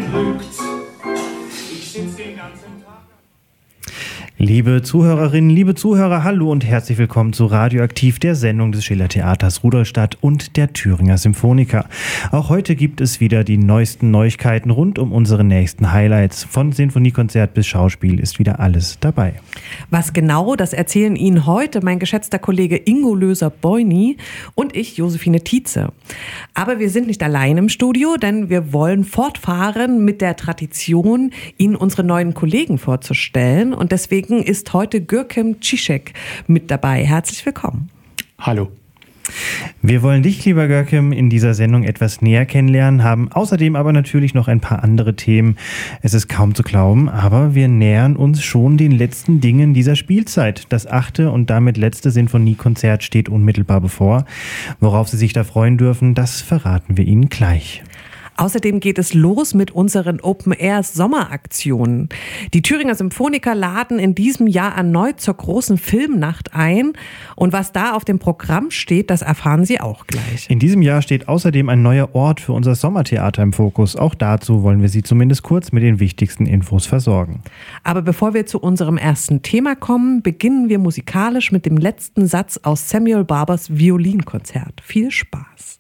betrügt. Ich sitz den ganzen Tag. Liebe Zuhörerinnen, liebe Zuhörer, hallo und herzlich willkommen zu Radioaktiv, der Sendung des Schillertheaters Rudolstadt und der Thüringer Symphoniker. Auch heute gibt es wieder die neuesten Neuigkeiten rund um unsere nächsten Highlights. Von Sinfoniekonzert bis Schauspiel ist wieder alles dabei. Was genau, das erzählen Ihnen heute mein geschätzter Kollege Ingo Löser-Boyny und ich, Josephine Tietze. Aber wir sind nicht allein im Studio, denn wir wollen fortfahren mit der Tradition, Ihnen unsere neuen Kollegen vorzustellen. Und deswegen ist heute Görkem Ciszek mit dabei. Herzlich willkommen. Hallo. Wir wollen dich, lieber Görkem, in dieser Sendung etwas näher kennenlernen, haben außerdem aber natürlich noch ein paar andere Themen. Es ist kaum zu glauben, aber wir nähern uns schon den letzten Dingen dieser Spielzeit. Das 8. und damit letzte Sinfoniekonzert steht unmittelbar bevor. Worauf Sie sich da freuen dürfen, das verraten wir Ihnen gleich. Außerdem geht es los mit unseren Open-Air-Sommeraktionen. Die Thüringer Symphoniker laden in diesem Jahr erneut zur großen Filmnacht ein. Und was da auf dem Programm steht, das erfahren Sie auch gleich. In diesem Jahr steht außerdem ein neuer Ort für unser Sommertheater im Fokus. Auch dazu wollen wir Sie zumindest kurz mit den wichtigsten Infos versorgen. Aber bevor wir zu unserem ersten Thema kommen, beginnen wir musikalisch mit dem letzten Satz aus Samuel Barbers Violinkonzert. Viel Spaß!